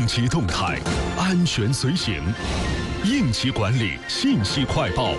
应急动态，安全随行。应急管理信息快报。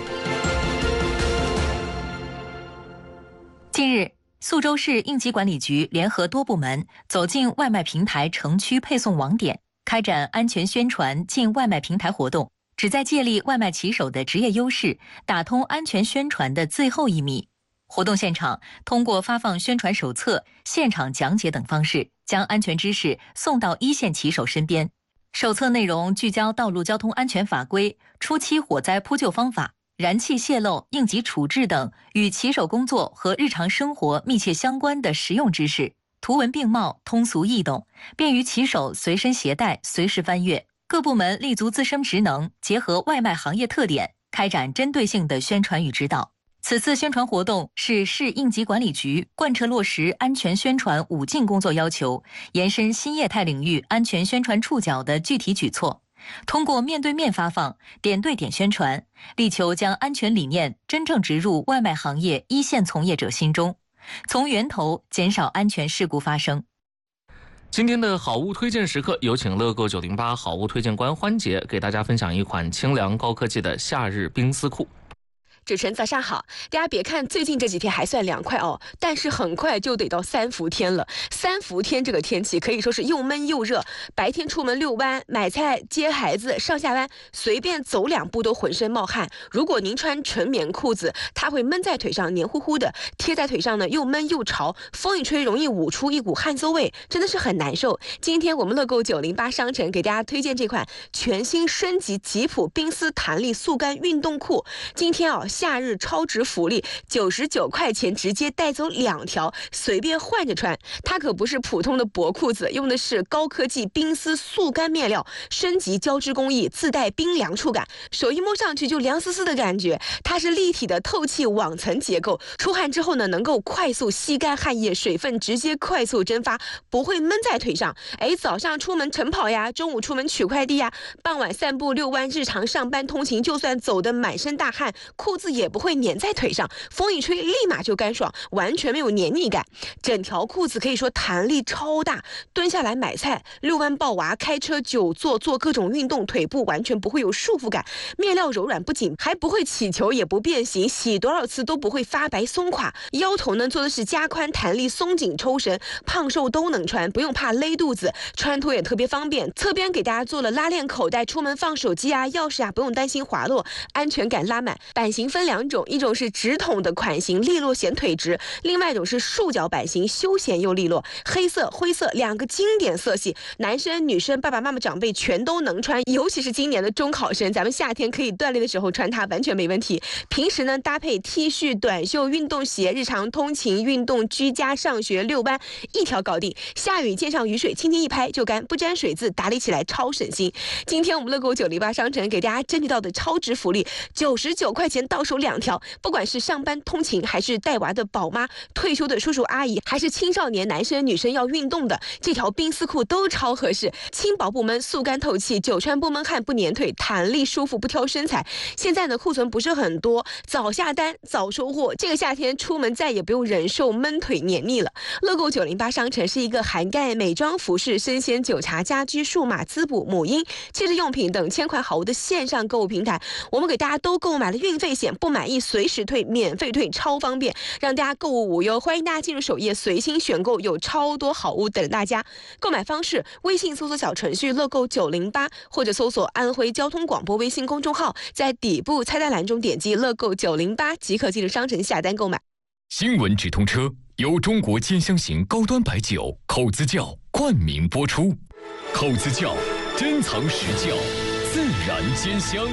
近日，宿州市应急管理局联合多部门走进外卖平台城区配送网点，开展安全宣传进外卖平台活动，旨在借力外卖骑手的职业优势，打通安全宣传的最后一米。活动现场通过发放宣传手册、现场讲解等方式，将安全知识送到一线骑手身边。手册内容聚焦道路交通安全法规、初期火灾扑救方法、燃气泄漏应急处置等与骑手工作和日常生活密切相关的实用知识，图文并茂，通俗易懂，便于骑手随身携带，随时翻阅。各部门立足自身职能，结合外卖行业特点，开展针对性的宣传与指导。此次宣传活动是市应急管理局贯彻落实安全宣传5进工作要求，延伸新业态领域安全宣传触角的具体举措。通过面对面发放、点对点宣传，力求将安全理念真正植入外卖行业一线从业者心中，从源头减少安全事故发生。 今天的好物推荐时刻，有请乐购908好物推荐官欢姐给大家分享一款清凉高科技的夏日冰丝裤。 主持人早上好，大家别看最近这几天还算凉快哦，但是很快就得到3伏天了。3伏天这个天气可以说是又闷又热，白天出门遛弯、买菜、接孩子、上下班，随便走2步都浑身冒汗。如果您穿纯棉裤子，它会闷在腿上，黏糊糊的，贴在腿上呢又闷又潮，风一吹容易捂出一股汗馊味，真的是很难受。今天我们乐购908商城给大家推荐这款全新升级吉普冰丝弹力速干运动裤。今天夏日超值福利，99块钱直接带走2条，随便换着穿。它可不是普通的薄裤子，用的是高科技冰丝速干面料，升级胶织工艺，自带冰凉触感，手一摸上去就凉丝丝的感觉。它是立体的透气网层结构，出汗之后呢，能够快速吸干汗液，水分直接快速蒸发，不会闷在腿上。早上出门晨跑呀，中午出门取快递呀，傍晚散步遛弯，日常上班通勤，就算走得满身大汗，裤子也不会粘在腿上，风一吹立马就干爽，完全没有黏腻感。整条裤子可以说弹力超大，蹲下来买菜、遛弯抱娃、开车久坐做各种运动，腿部完全不会有束缚感。面料柔软不紧，还不会起球也不变形，洗多少次都不会发白松垮。腰头呢做的是加宽弹力松紧抽绳，胖瘦都能穿，不用怕勒肚子，穿脱也特别方便。侧边给大家做了拉链口袋，出门放手机啊、钥匙啊不用担心滑落，安全感拉满。版型分2种，一种是直筒的款型，利落显腿直；另外一种是束脚版型，休闲又利落。黑色、灰色2个经典色系，男生、女生、爸爸妈妈、长辈全都能穿，尤其是今年的中考生，咱们夏天可以锻炼的时候穿它完全没问题。平时呢搭配 T 恤、短袖、运动鞋，日常通勤、运动、居家、上学、遛弯，一条搞定。下雨溅上雨水，轻轻一拍就干，不沾水渍，打理起来超省心。今天我们乐购908商城给大家征集到的超值福利，99块钱到手2条，不管是上班通勤，还是带娃的宝妈、退休的叔叔阿姨，还是青少年男生女生要运动的，这条冰丝裤都超合适，轻薄不闷，速干透气，久穿不闷汗不粘腿，弹力舒服不挑身材。现在呢库存不是很多，早下单早收货，这个夏天出门再也不用忍受闷腿黏腻了。乐购908商城是一个涵盖美妆、服饰、生鲜、酒茶、家居、数码、滋补、母婴、汽车用品等1000款好物的线上购物平台。我们给大家都购买了运费险，不满意随时退，免费退，超方便，让大家购物无忧。欢迎大家进入首页随心选购，有超多好物等大家。购买方式：微信搜索小程序乐购908，或者搜索安徽交通广播微信公众号，在底部菜单栏中点击乐购908即可进入商城下单购买。 新闻直通车由中国兼香型高端白酒口子窖冠名播出，口子窖珍藏实窖，自然兼香。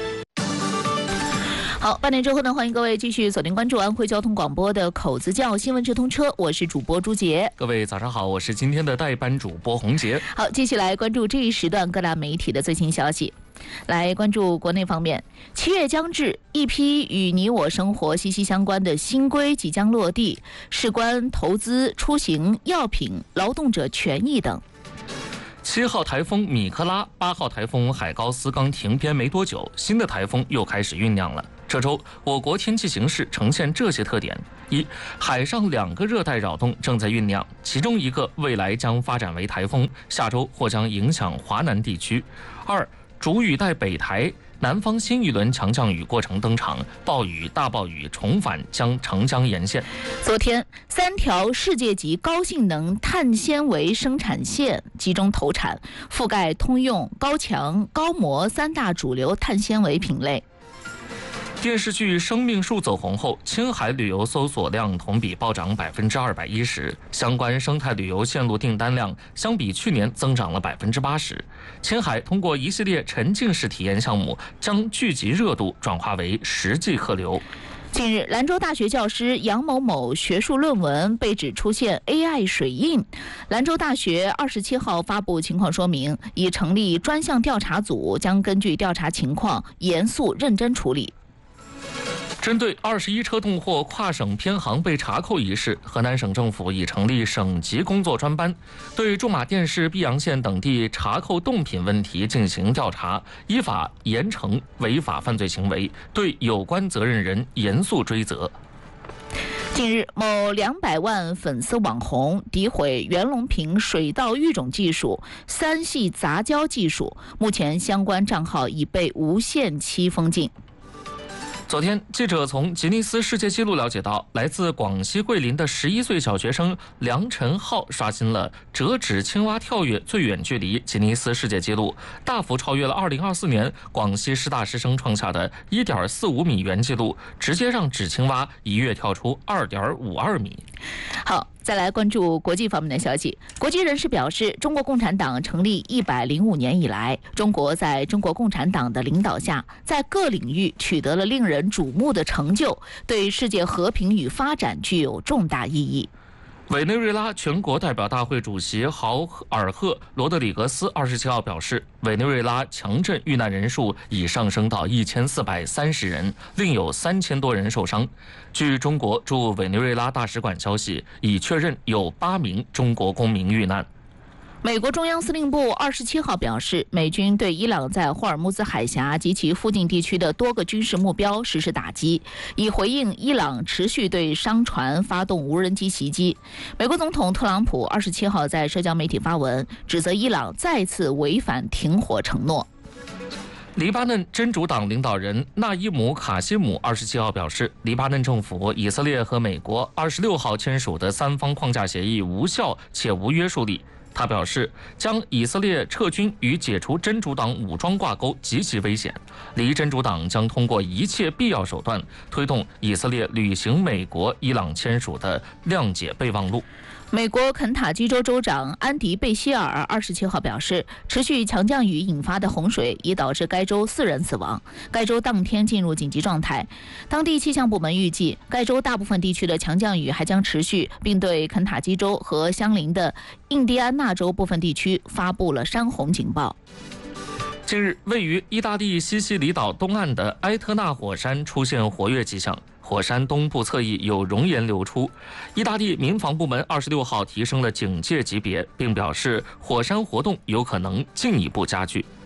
好，8点之后呢，欢迎各位继续锁定关注安徽交通广播的口子窖新闻直通车，我是主播朱杰。 各位早上好，我是今天的代班主播洪杰。 好，继续来关注这一时段各大媒体的最新消息。来关注国内方面，7月将至，一批与你我生活息息相关的新规即将落地，事关投资、出行、药品、劳动者权益等。 7号台风米克拉、8号台风海高斯刚停编没多久，新的台风又开始酝酿了。 这周我国天气形势呈现这些特点：一、海上2个热带扰动正在酝酿，其中一个未来将发展为台风，下周或将影响华南地区；二、主雨带北抬，南方新一轮强降雨过程登场，暴雨、大暴雨重返长江沿线。 昨天，3条世界级高性能碳纤维生产线集中投产，覆盖通用、高强、高模3大主流碳纤维品类。 电视剧《生命树》走红后，青海旅游搜索量同比暴涨210%，相关生态旅游线路订单量相比去年增长了80%。青海通过一系列沉浸式体验项目，将剧集热度转化为实际客流。 近日，兰州大学教师杨某某学术论文被指出现 AI 水印，兰州大学27号发布情况说明，已成立专项调查组，将根据调查情况严肃认真处理。 针对21车动货跨省偏航被查扣一事，河南省政府已成立省级工作专班，对驻马店市碧阳县等地查扣冻品问题进行调查，依法严惩违法犯罪行为，对有关责任人严肃追责。 近日，某200万粉丝网红诋毁袁隆平水稻育种技术、3系杂交技术，目前相关账号已被无限期封禁。 昨天，记者从吉尼斯世界纪录了解到，来自广西桂林的11岁小学生梁晨浩刷新了折纸青蛙跳跃最远距离吉尼斯世界纪录，大幅超越了2024年广西师大师生创下的1.45米原纪录，直接让纸青蛙一跃跳出2.52米。 好，再来关注国际方面的消息。国际人士表示，中国共产党成立105年以来，中国在中国共产党的领导下，在各领域取得了令人瞩目的成就，对世界和平与发展具有重大意义。 委内瑞拉全国代表大会主席豪尔赫·罗德里格斯27号表示，委内瑞拉强震遇难人数已上升到1430人，另有3000多人受伤。据中国驻委内瑞拉大使馆消息，已确认有8名中国公民遇难。 美国中央司令部27号表示，美军对伊朗在霍尔木兹海峡及其附近地区的多个军事目标实施打击，以回应伊朗持续对商船发动无人机袭击。美国总统特朗普27号在社交媒体发文，指责伊朗再次违反停火承诺。 黎巴嫩真主党领导人纳伊姆·卡西姆27号表示，黎巴嫩政府、以色列和美国26号签署的3方框架协议无效且无约束力。他表示，将以色列撤军与解除真主党武装挂钩极其危险，黎真主党将通过一切必要手段推动以色列履行美国、伊朗签署的谅解备忘录。 美国肯塔基州州长安迪·贝希尔27号表示，持续强降雨引发的洪水已导致该州4人死亡，该州当天进入紧急状态。当地气象部门预计，该州大部分地区的强降雨还将持续，并对肯塔基州和相邻的印第安纳州部分地区发布了山洪警报。 近日，位于意大利西西里岛东岸的埃特纳火山出现活跃迹象，火山东部侧翼有熔岩流出。意大利民防部门26号提升了警戒级别，并表示火山活动有可能进一步加剧。